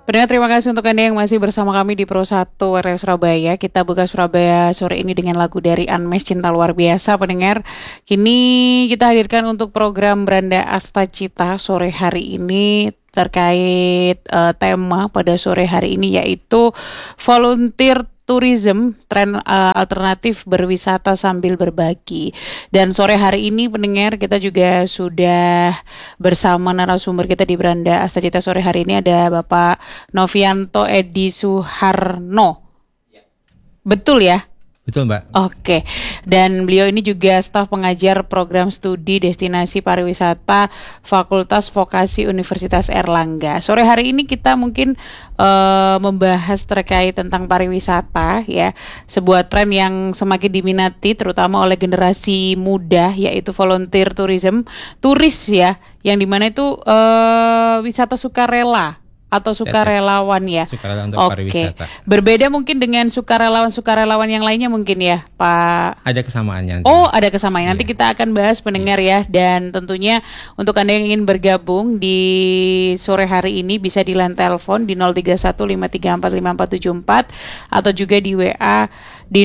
Pendengar, terima kasih untuk Anda yang masih bersama kami di Pro 1 RRI Surabaya. Kita buka Surabaya sore ini dengan lagu dari Unmesh, Cinta Luar Biasa. Pendengar, kini kita hadirkan untuk program Beranda Astacita sore hari ini terkait tema pada sore hari ini, yaitu volunteer tourism, tren alternatif berwisata sambil berbagi. Dan sore hari ini pendengar, kita juga sudah bersama narasumber kita di Beranda Astacita sore hari ini, ada Bapak Novianto Edi Suharno. Betul ya? Betul, Mbak. Oke, dan beliau ini juga staf pengajar program studi destinasi pariwisata Fakultas Vokasi Universitas Airlangga. Sore hari ini kita mungkin membahas terkait tentang pariwisata ya, sebuah tren yang semakin diminati terutama oleh generasi muda, yaitu volunteer tourism, turis ya, yang dimana itu wisata sukarela atau sukarelawan ya. Sukarela untuk pariwisata. Berbeda mungkin dengan sukarelawan yang lainnya mungkin ya, Pak. Ada kesamaannya. Oh, ada kesamaan. Nanti kita akan bahas pendengar ya. Dan tentunya untuk Anda yang ingin bergabung di sore hari ini bisa di line telepon di 0315345474 atau juga di WA di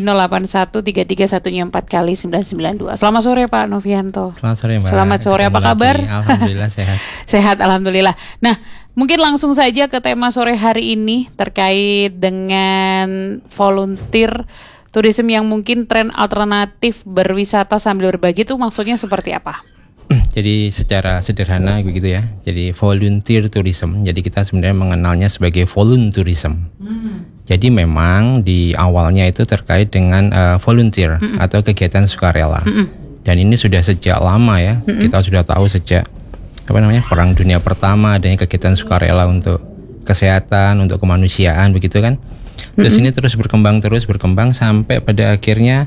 08133104 992. Selamat sore Pak Novianto. Selamat sore Mbak. Selamat sore, apa kabar? Alhamdulillah sehat. Sehat, alhamdulillah. Nah, mungkin langsung saja ke tema sore hari ini terkait dengan volunteer tourism yang mungkin tren alternatif berwisata sambil berbagi, itu maksudnya seperti apa? Jadi secara sederhana begitu ya. Jadi volunteer tourism. Jadi kita sebenarnya mengenalnya sebagai voluntourism. Jadi memang di awalnya itu terkait dengan volunteer atau kegiatan sukarela. Dan ini sudah sejak lama ya. Kita sudah tahu sejak Perang Dunia Pertama adanya kegiatan sukarela untuk kesehatan, untuk kemanusiaan begitu kan. Terus ini terus berkembang sampai pada akhirnya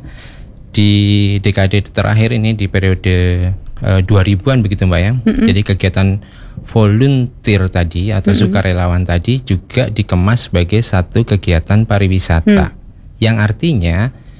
di dekade terakhir ini di periode 2000-an begitu Mbak ya. Jadi kegiatan volunteer tadi atau sukarelawan tadi juga dikemas sebagai satu kegiatan pariwisata. Yang artinya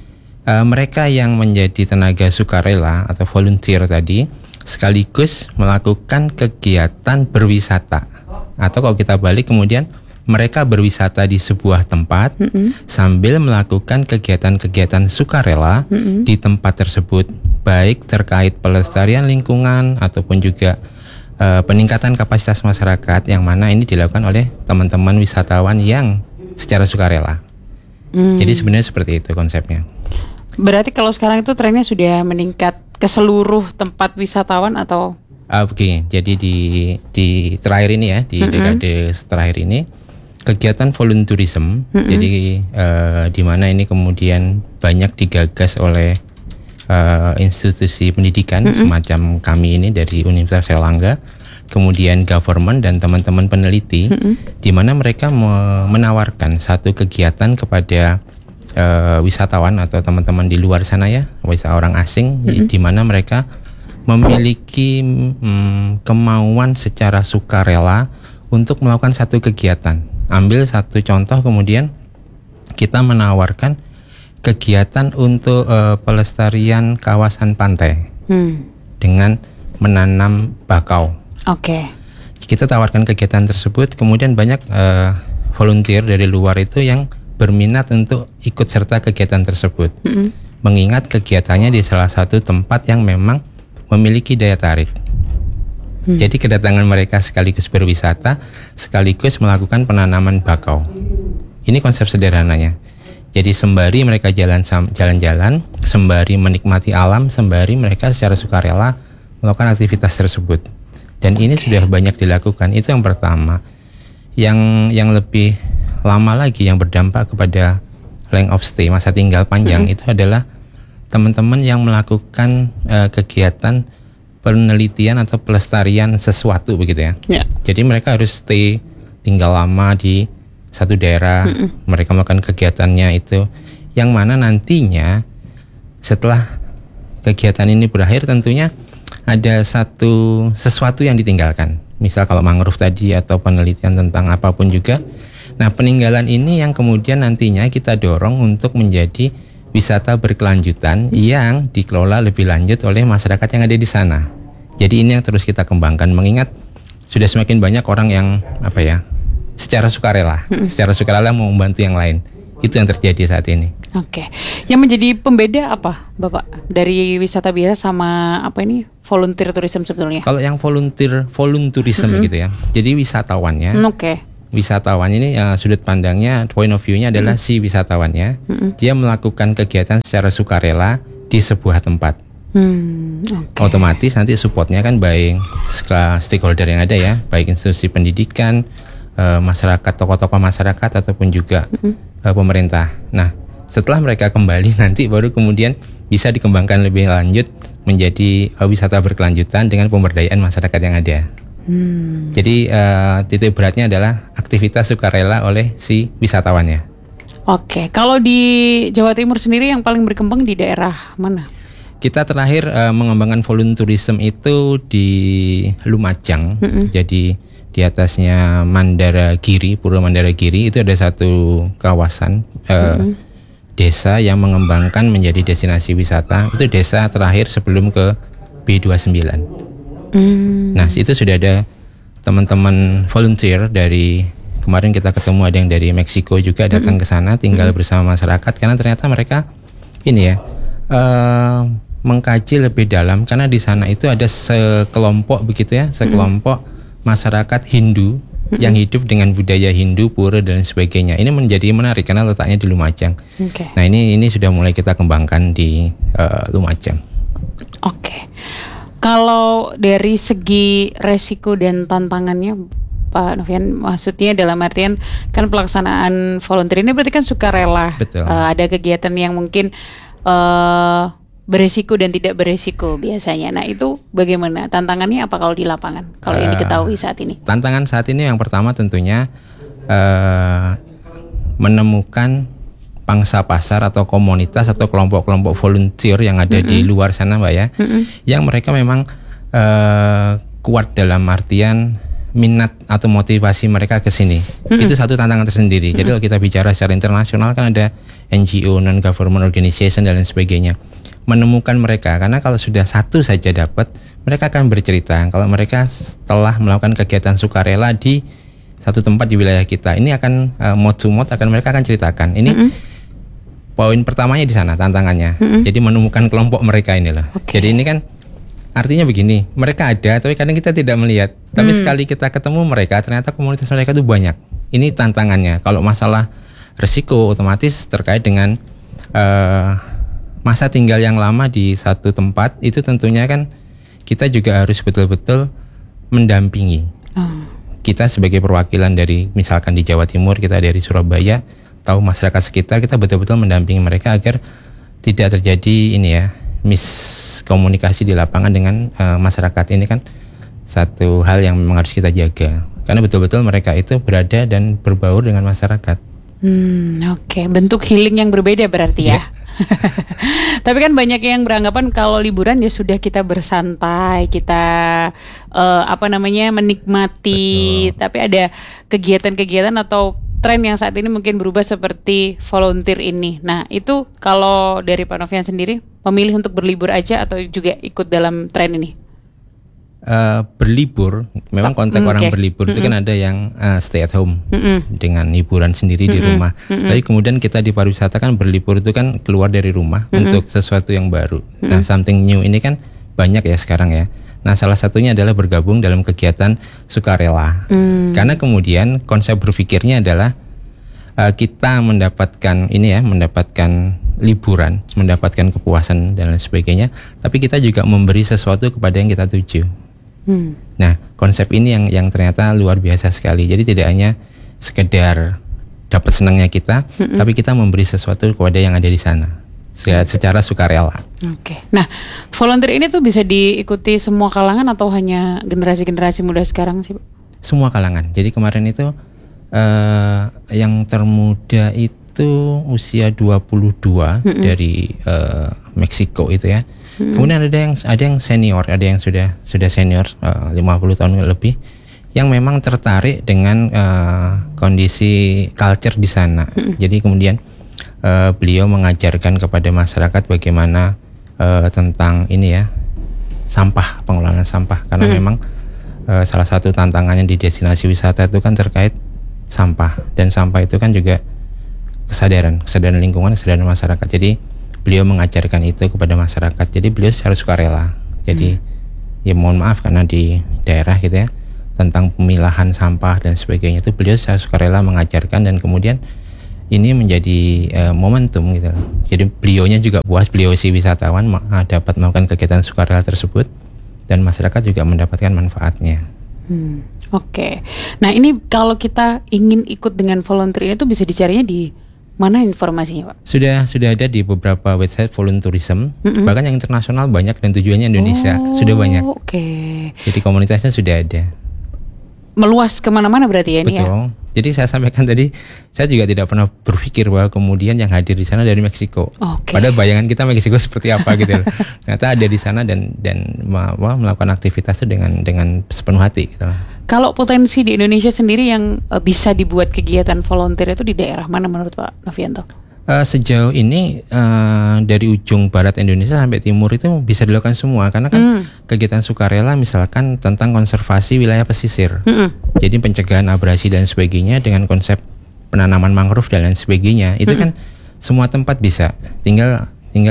mereka yang menjadi tenaga sukarela atau volunteer tadi sekaligus melakukan kegiatan berwisata. Atau kalau kita balik kemudian mereka berwisata di sebuah tempat sambil melakukan kegiatan-kegiatan sukarela di tempat tersebut, baik terkait pelestarian lingkungan ataupun juga peningkatan kapasitas masyarakat, yang mana ini dilakukan oleh teman-teman wisatawan yang secara sukarela. Jadi sebenarnya seperti itu konsepnya. Berarti kalau sekarang itu trennya sudah meningkat ke seluruh tempat wisatawan atau? Oke, jadi di terakhir ini ya, di dekade terakhir ini kegiatan voluntourism, jadi di mana ini kemudian banyak digagas oleh institusi pendidikan semacam kami ini dari Universitas Airlangga, kemudian government dan teman-teman peneliti, di mana mereka menawarkan satu kegiatan kepada wisatawan atau teman-teman di luar sana ya, orang asing, di mana mereka memiliki kemauan secara sukarela untuk melakukan satu kegiatan. Ambil satu contoh, kemudian kita menawarkan kegiatan untuk pelestarian kawasan pantai dengan menanam bakau. Oke. Kita tawarkan kegiatan tersebut, kemudian banyak volunteer dari luar itu yang berminat untuk ikut serta kegiatan tersebut. Mengingat kegiatannya di salah satu tempat yang memang memiliki daya tarik. Jadi kedatangan mereka sekaligus berwisata, sekaligus melakukan penanaman bakau. Ini konsep sederhananya. Jadi sembari mereka jalan-jalan, sembari menikmati alam, sembari mereka secara sukarela melakukan aktivitas tersebut. Dan ini sudah banyak dilakukan. Itu yang pertama. Yang lebih lama lagi yang berdampak kepada length of stay, masa tinggal panjang, itu adalah teman-teman yang melakukan kegiatan penelitian atau pelestarian sesuatu begitu ya. Jadi mereka harus tinggal lama di satu daerah, mereka melakukan kegiatannya itu, yang mana nantinya setelah kegiatan ini berakhir tentunya ada sesuatu yang ditinggalkan. Misal kalau mangrove tadi atau penelitian tentang apapun juga. Nah, peninggalan ini yang kemudian nantinya kita dorong untuk menjadi wisata berkelanjutan yang dikelola lebih lanjut oleh masyarakat yang ada di sana. Jadi ini yang terus kita kembangkan, mengingat sudah semakin banyak orang yang secara sukarela mau membantu yang lain. Itu yang terjadi saat ini. Oke. Yang menjadi pembeda apa, Bapak? Dari wisata biasa sama volunteer tourism sebetulnya? Kalau yang volunteerism gitu ya. Jadi wisatawannya. Wisatawan ini sudut pandangnya, point of view-nya adalah si wisatawannya. Dia melakukan kegiatan secara sukarela di sebuah tempat. Otomatis nanti supportnya kan baik stakeholder yang ada ya, baik institusi pendidikan, masyarakat, tokoh-tokoh masyarakat ataupun juga pemerintah. Nah, setelah mereka kembali nanti baru kemudian bisa dikembangkan lebih lanjut menjadi wisata berkelanjutan dengan pemberdayaan masyarakat yang ada. Jadi titik beratnya adalah aktivitas sukarela oleh si wisatawannya. Oke, kalau di Jawa Timur sendiri yang paling berkembang di daerah mana? Kita terakhir mengembangkan volunteerism itu di Lumajang. Jadi di atasnya Pura Mandaragiri itu ada satu kawasan desa yang mengembangkan menjadi destinasi wisata. Itu desa terakhir sebelum ke B29. Nah, itu sudah ada teman-teman volunteer dari kemarin kita ketemu, ada yang dari Meksiko juga datang ke sana tinggal bersama masyarakat, karena ternyata mereka mengkaji lebih dalam, karena di sana itu ada sekelompok masyarakat Hindu yang hidup dengan budaya Hindu, pura dan sebagainya. Ini menjadi menarik karena letaknya di Lumajang. Nah, ini sudah mulai kita kembangkan di Lumajang. Kalau dari segi resiko dan tantangannya, Pak Novian, maksudnya dalam artian kan pelaksanaan volunteer ini berarti kan sukarela. Betul. Ada kegiatan yang mungkin beresiko dan tidak beresiko biasanya. Nah, itu bagaimana? Tantangannya apa kalau di lapangan? Kalau yang diketahui saat ini? Tantangan saat ini yang pertama tentunya menemukan pangsa pasar atau komunitas atau kelompok-kelompok volunteer yang ada di luar sana, Mbak ya. Yang mereka memang kuat dalam artian minat atau motivasi mereka ke sini. Itu satu tantangan tersendiri. Jadi kalau kita bicara secara internasional kan ada NGO, non-government organization dan lain sebagainya. Menemukan mereka, karena kalau sudah satu saja dapat, mereka akan bercerita kalau mereka setelah melakukan kegiatan sukarela di satu tempat di wilayah kita, ini akan mode to mode mereka akan ceritakan. Ini poin pertamanya di sana tantangannya. Jadi menemukan kelompok mereka ini loh. Jadi ini kan artinya begini, mereka ada tapi kadang kita tidak melihat. Tapi sekali kita ketemu mereka, ternyata komunitas mereka itu banyak. Ini tantangannya. Kalau masalah resiko otomatis terkait dengan masa tinggal yang lama di satu tempat, itu tentunya kan kita juga harus betul-betul mendampingi. Kita sebagai perwakilan dari misalkan di Jawa Timur, kita dari Surabaya, tahu masyarakat sekitar, kita betul-betul mendampingi mereka agar tidak terjadi miskomunikasi di lapangan dengan masyarakat. Ini kan satu hal yang memang harus kita jaga, karena betul-betul mereka itu berada dan berbaur dengan masyarakat. Bentuk healing yang berbeda berarti ya. Tapi kan banyak yang beranggapan kalau liburan ya sudah kita bersantai, kita menikmati. Betul. Tapi ada kegiatan-kegiatan atau tren yang saat ini mungkin berubah seperti volunteer ini. Nah, itu kalau dari Pak Novian sendiri memilih untuk berlibur aja atau juga ikut dalam tren ini? Berlibur, memang konteks orang berlibur itu kan ada yang stay at home dengan hiburan sendiri di rumah. Tapi kemudian kita di pariwisata kan berlibur itu kan keluar dari rumah untuk sesuatu yang baru. Nah, something new ini kan banyak ya sekarang ya. Nah, salah satunya adalah bergabung dalam kegiatan sukarela. Karena kemudian konsep berpikirnya adalah kita mendapatkan liburan, mendapatkan kepuasan dan lain sebagainya, tapi kita juga memberi sesuatu kepada yang kita tuju. Nah, konsep ini yang ternyata luar biasa sekali. Jadi tidak hanya sekedar dapat senangnya kita, tapi kita memberi sesuatu kepada yang ada di sana secara sukarela. Nah, volunteer ini tuh bisa diikuti semua kalangan atau hanya generasi-generasi muda sekarang sih, Pak? Semua kalangan. Jadi kemarin itu yang termuda itu usia 22 dari Meksiko itu ya. Kemudian ada yang senior, ada yang sudah senior 50 tahun lebih, yang memang tertarik dengan kondisi culture di sana. Jadi kemudian beliau mengajarkan kepada masyarakat bagaimana tentang sampah, pengelolaan sampah, karena memang salah satu tantangannya di destinasi wisata itu kan terkait sampah, dan sampah itu kan juga kesadaran lingkungan, kesadaran masyarakat. Jadi beliau mengajarkan itu kepada masyarakat. Jadi beliau harus sukarela. Jadi ya mohon maaf karena di daerah gitu ya, tentang pemilahan sampah dan sebagainya itu beliau secara sukarela mengajarkan, dan kemudian ini menjadi momentum gitu. Jadi beliaunya juga puas, beliau si wisatawan dapat melakukan kegiatan sukarela tersebut, dan masyarakat juga mendapatkan manfaatnya. Oke. Nah ini kalau kita ingin ikut dengan volunteer itu bisa dicarinya di mana informasinya, Pak? Sudah ada di beberapa website volunteerism, bahkan yang internasional banyak, dan tujuannya Indonesia sudah banyak. Oke. Jadi komunitasnya sudah ada. Meluas kemana-mana berarti ya ini ya? Betul. Jadi saya sampaikan tadi, saya juga tidak pernah berpikir bahwa kemudian yang hadir di sana dari Meksiko. Padahal bayangan kita Meksiko seperti apa gitu. Ternyata ada di sana dan melakukan aktivitas itu dengan sepenuh hati gitu. Kalau potensi di Indonesia sendiri yang bisa dibuat kegiatan volunteer itu di daerah mana menurut Pak Novianto? Sejauh ini dari ujung barat Indonesia sampai timur itu bisa dilakukan semua, karena kan kegiatan sukarela misalkan tentang konservasi wilayah pesisir, jadi pencegahan abrasi dan sebagainya dengan konsep penanaman mangrove dan lain sebagainya, itu kan semua tempat bisa, tinggal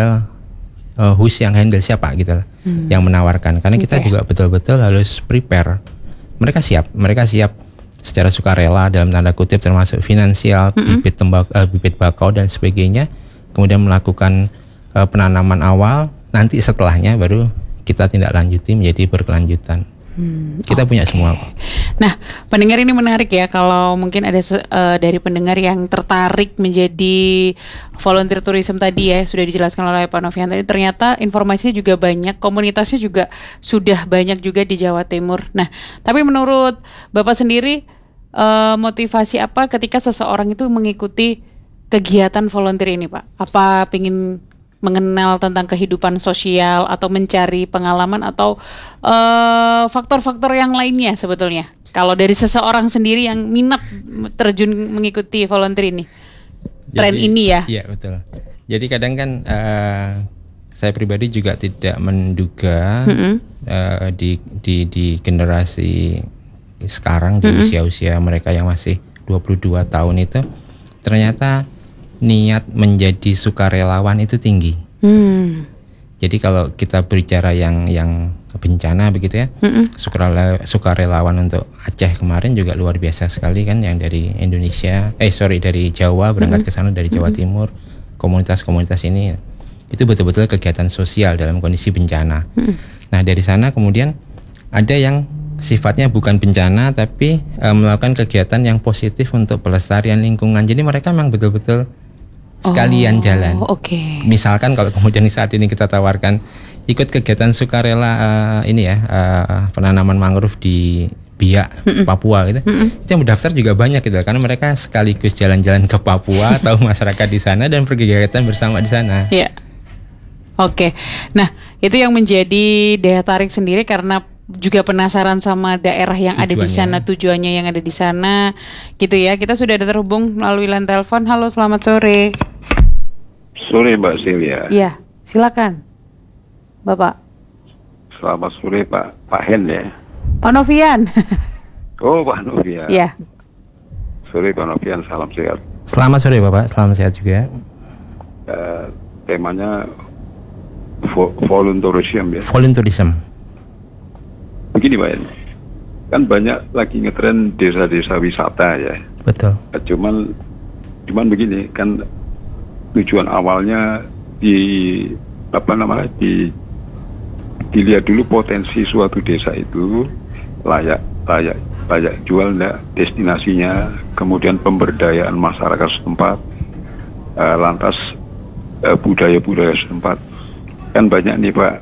who's yang handle, siapa gitu lah, yang menawarkan, karena kita juga betul-betul harus prepare. Mereka siap secara sukarela dalam tanda kutip, termasuk finansial, bibit bakau dan sebagainya, kemudian melakukan penanaman awal, nanti setelahnya baru kita tindak lanjuti menjadi berkelanjutan. Kita punya semua. Nah, pendengar ini menarik ya, kalau mungkin ada dari pendengar yang tertarik menjadi volunteer tourism tadi ya, sudah dijelaskan oleh Pak Novianto, ternyata informasinya juga banyak, komunitasnya juga sudah banyak juga di Jawa Timur. Nah, tapi menurut Bapak sendiri, motivasi apa ketika seseorang itu mengikuti kegiatan volunteer ini, Pak? Apa ingin mengenal tentang kehidupan sosial atau mencari pengalaman atau faktor-faktor yang lainnya sebetulnya? Kalau dari seseorang sendiri yang minat terjun mengikuti volunteer ini, tren ini ya? Iya betul. Jadi kadang kan saya pribadi juga tidak menduga di generasi sekarang, di usia-usia mereka yang masih 22 tahun itu ternyata niat menjadi sukarelawan itu tinggi. Jadi kalau kita bicara yang bencana begitu ya, sukarelawan untuk Aceh kemarin juga luar biasa sekali kan, yang dari dari Jawa berangkat ke sana dari Jawa Timur, komunitas-komunitas ini itu betul-betul kegiatan sosial dalam kondisi bencana. Nah dari sana kemudian ada yang sifatnya bukan bencana tapi melakukan kegiatan yang positif untuk pelestarian lingkungan. Jadi mereka memang betul-betul sekalian jalan. Misalkan kalau kemudian saat ini kita tawarkan ikut kegiatan sukarela penanaman mangrove di Biak, Papua gitu. Itu yang mendaftar juga banyak gitu, karena mereka sekaligus jalan-jalan ke Papua, tahu masyarakat di sana dan berkegiatan bersama di sana. Iya. Nah, itu yang menjadi daya tarik sendiri karena juga penasaran sama daerah yang ada di sana, tujuannya yang ada di sana, gitu ya. Kita sudah ada terhubung melalui line telepon. Halo, selamat sore. Sore Mbak Celia. Iya, silakan, Bapak. Selamat sore Pak Hen ya. Pak Novian. Oh Pak Novian. Iya. Sore Pak Novian, salam sehat. Selamat sore Bapak, salam sehat juga. Temanya volunteerism ya. Volunteerism. Begini Pak, kan banyak lagi ngetren desa-desa wisata ya. Betul. Cuman begini kan, tujuan awalnya dilihat dulu potensi suatu desa itu layak jual enggak, destinasinya, kemudian pemberdayaan masyarakat setempat, lantas budaya-budaya setempat. Kan banyak nih Pak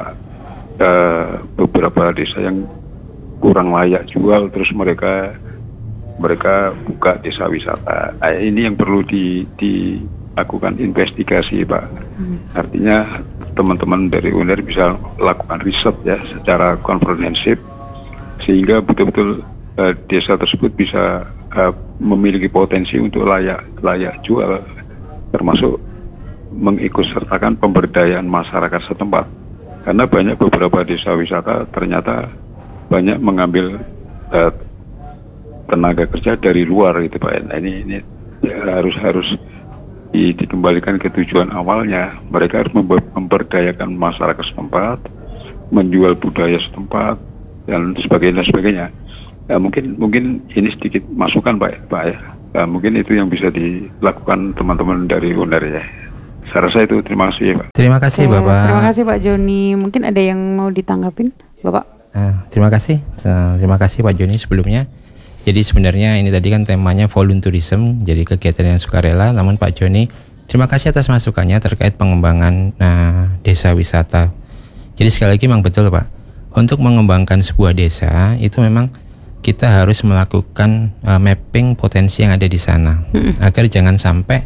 beberapa desa yang kurang layak jual, terus mereka buka desa wisata. Ini yang perlu dilakukan investigasi Pak. Artinya teman-teman dari UNER bisa lakukan riset ya secara komprehensif, sehingga betul-betul desa tersebut bisa memiliki potensi untuk layak jual, termasuk mengikutsertakan pemberdayaan masyarakat setempat. Karena banyak beberapa desa wisata ternyata banyak mengambil tenaga kerja dari luar gitu Pak. Nah ini ya, harus dikembalikan ke tujuan awalnya. Mereka harus memberdayakan masyarakat setempat, menjual budaya setempat dan sebagainya. Ya, mungkin ini sedikit masukan Pak ya. Mungkin itu yang bisa dilakukan teman-teman dari UNER ya. Saya rasa itu. Terima kasih Pak. Terima kasih Bapak. Terima kasih Pak Joni. Mungkin ada yang mau ditanggapin Bapak? Terima kasih Pak Joni sebelumnya. Jadi sebenarnya ini tadi kan temanya volunteerism, jadi kegiatan yang sukarela. Namun Pak Joni, terima kasih atas masukannya terkait pengembangan desa wisata. Jadi sekali lagi memang betul Pak, untuk mengembangkan sebuah desa itu memang kita harus melakukan mapping potensi yang ada di sana, agar jangan sampai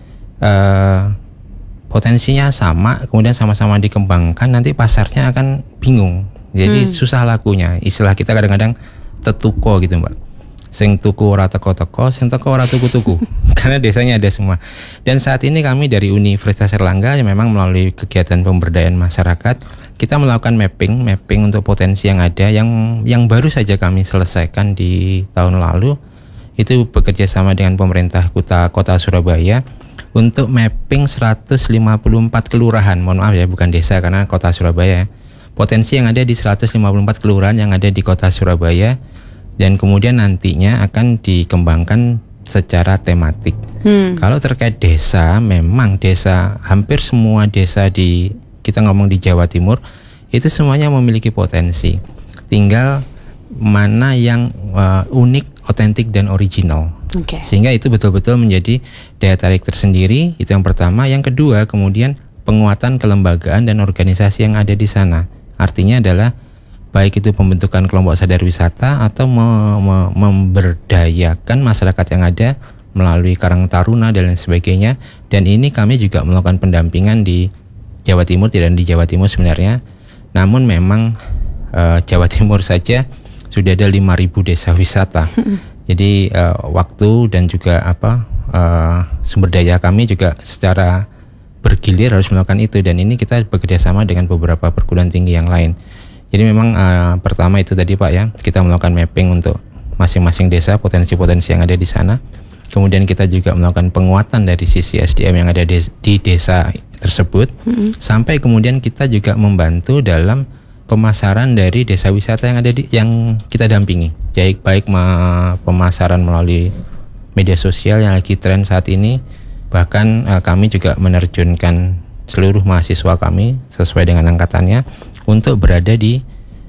potensinya sama, kemudian sama-sama dikembangkan, nanti pasarnya akan bingung. Jadi susah lakunya. Istilah kita kadang-kadang tetuko gitu Mbak. Sing tuku ora teko-teko, sing teko ora tuku-tuku. Karena desanya ada semua. Dan saat ini kami dari Universitas Airlangga yang memang melalui kegiatan pemberdayaan masyarakat, kita melakukan mapping untuk potensi yang ada, yang baru saja kami selesaikan di tahun lalu. Itu bekerja sama dengan pemerintah kota Surabaya untuk mapping 154 kelurahan. Mohon maaf ya, bukan desa karena kota Surabaya. Potensi yang ada di 154 kelurahan yang ada di kota Surabaya, dan kemudian nantinya akan dikembangkan secara tematik. Kalau terkait desa, memang hampir semua desa kita ngomong di Jawa Timur itu semuanya memiliki potensi. Tinggal mana yang unik, otentik dan original. Sehingga itu betul-betul menjadi daya tarik tersendiri. Itu yang pertama. Yang kedua, kemudian penguatan kelembagaan dan organisasi yang ada di sana. Artinya adalah baik itu pembentukan kelompok sadar wisata atau memberdayakan masyarakat yang ada melalui Karang Taruna dan lain sebagainya. Dan ini kami juga melakukan pendampingan di Jawa Timur, tidak di Jawa Timur sebenarnya. Namun memang Jawa Timur saja sudah ada 5.000 desa wisata. Jadi waktu dan juga sumber daya kami juga secara bergilir harus melakukan itu, dan ini kita bekerja sama dengan beberapa perguruan tinggi yang lain. Jadi memang pertama itu tadi Pak ya, kita melakukan mapping untuk masing-masing desa, potensi-potensi yang ada di sana. Kemudian kita juga melakukan penguatan dari sisi SDM yang ada di desa tersebut, sampai kemudian kita juga membantu dalam pemasaran dari desa wisata yang kita dampingi. Baik pemasaran melalui media sosial yang lagi tren saat ini. Bahkan kami juga menerjunkan seluruh mahasiswa kami sesuai dengan angkatannya untuk berada di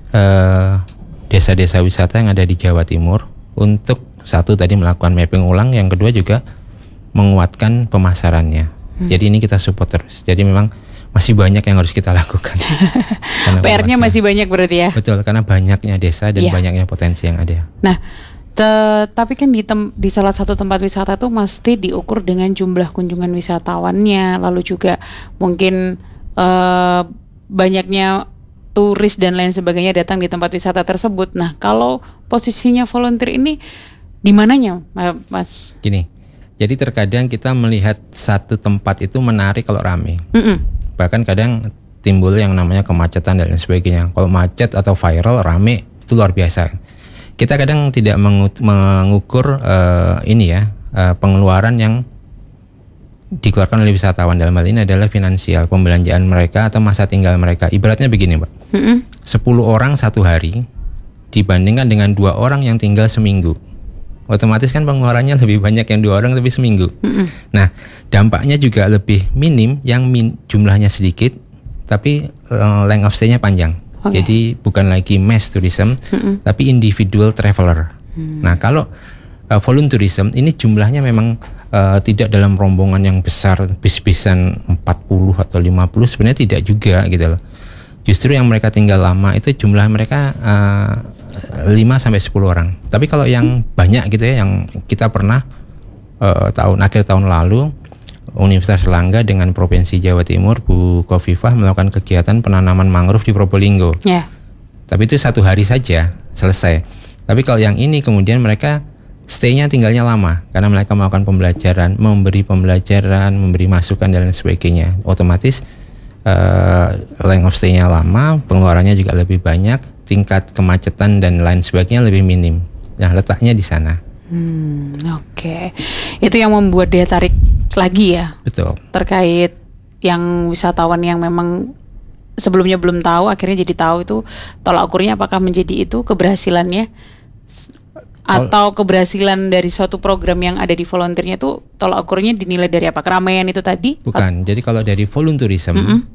desa-desa wisata yang ada di Jawa Timur, untuk satu tadi melakukan mapping ulang, yang kedua juga menguatkan pemasarannya. Jadi ini kita support terus. Jadi memang masih banyak yang harus kita lakukan. PR-nya masih banyak berarti ya? Betul, karena banyaknya desa dan banyaknya potensi yang ada. Nah, tapi kan di salah satu tempat wisata tuh mesti diukur dengan jumlah kunjungan wisatawannya, lalu juga mungkin banyaknya turis dan lain sebagainya datang di tempat wisata tersebut. Nah, kalau posisinya volunteer ini di mananya, Mas? Gini, jadi terkadang kita melihat satu tempat itu menarik kalau ramai. Bahkan kadang timbul yang namanya kemacetan dan lain sebagainya. Kalau macet atau viral rame itu luar biasa. Kita kadang tidak mengukur pengeluaran yang dikeluarkan oleh wisatawan. Dalam hal ini adalah finansial, pembelanjaan mereka atau masa tinggal mereka. Ibaratnya begini Mbak, 10 orang satu hari dibandingkan dengan 2 orang yang tinggal seminggu. Otomatis kan pengeluarannya lebih banyak yang 2 orang tapi seminggu. Nah, dampaknya juga lebih minim yang jumlahnya sedikit tapi length of stay-nya panjang. Jadi bukan lagi mass tourism, tapi individual traveler. Nah, kalau volunteerism ini jumlahnya memang tidak dalam rombongan yang besar, bis-bisan 40 atau 50, sebenarnya tidak juga gitu loh. Justru yang mereka tinggal lama itu jumlah mereka 5-10 orang. Tapi kalau yang banyak gitu ya, yang kita pernah akhir tahun lalu Universitas Airlangga dengan Provinsi Jawa Timur, Bu Khofifah melakukan kegiatan penanaman mangrove di Probolinggo. Tapi itu 1 hari saja selesai. Tapi kalau yang ini kemudian mereka stay-nya tinggalnya lama karena mereka melakukan pembelajaran, memberi masukan dan lain sebagainya. Otomatis length of stay-nya lama, pengeluarannya juga lebih banyak, tingkat kemacetan dan lain sebagainya lebih minim. Nah, letaknya di sana. Oke. Itu yang membuat daya tarik lagi ya. Betul. Terkait yang wisatawan yang memang sebelumnya belum tahu, akhirnya jadi tahu itu tolak ukurnya apakah menjadi itu keberhasilannya atau keberhasilan dari suatu program yang ada di volunteernya itu tolak ukurnya dinilai dari apa? Keramaian itu tadi? Bukan. Jadi kalau dari volunteerism